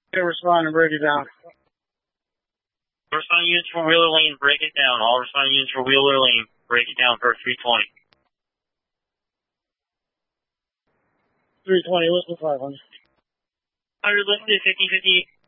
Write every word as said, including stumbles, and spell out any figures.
Okay, respond and break it down. Responding units for Wheeler Lane, break it down. All responding units for Wheeler Lane, break it down for three twenty. three twenty, what's the five hundred? one hundred listed, fifteen fifty-eight.